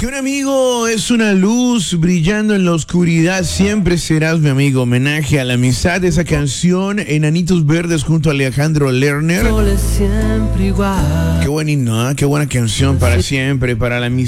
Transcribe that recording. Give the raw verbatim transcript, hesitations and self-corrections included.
Que un amigo es una luz brillando en la oscuridad, siempre serás mi amigo. Homenaje a la amistad, esa canción, Enanitos Verdes junto a Alejandro Lerner. Sol es siempre igual. Qué buen himno, ¿eh? Qué buena canción para siempre, para la amistad.